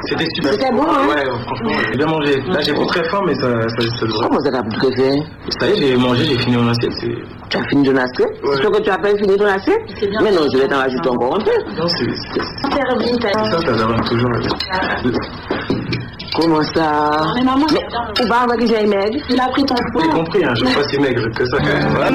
C'était super. C'était bon, hein? Ouais, franchement, j'ai bien mangé. Là, j'ai pas très faim, mais ça devrait. Comment ça t'a préféré? Ça y est, j'ai mangé, j'ai fini mon assiette. Tu as fini ton assiette? Ouais. C'est ce que tu appelles fini ton assiette? Mais non, je vais t'en rajouter encore un peu. Non, ça devrait toujours. Comment ça? Mais maman, ou pas avec j'ai maigre? il a pris ton poids. J'ai compris, hein, je suis pas si maigre que ça.